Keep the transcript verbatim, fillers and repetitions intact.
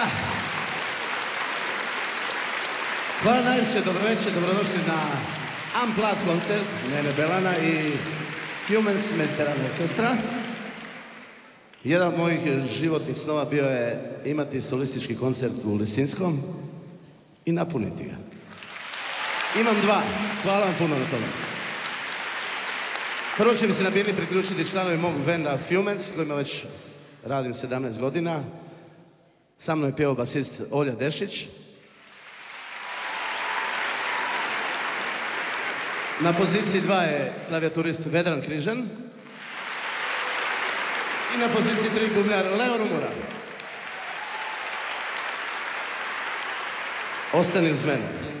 Hvala najviše, dobroveče, dobrodošli na Unplugged koncert Nene Belana i Fumance Mediterranean Orkestra. Jedan od mojih životnih snova bio je imati solistički koncert u Lisinskom i napuniti ga. Imam dva, hvala vam puno na tome. Prvo će mi se na bini priključiti članovi mog benda Fumance, kojima već radim sedamnaest godina. Sa mnom je pjevao basist Olja Dešić. Na poziciji dva je klavijaturist Vedran Križan. I na poziciji tri bubnjar Leo Rumora. Ostani uz mene.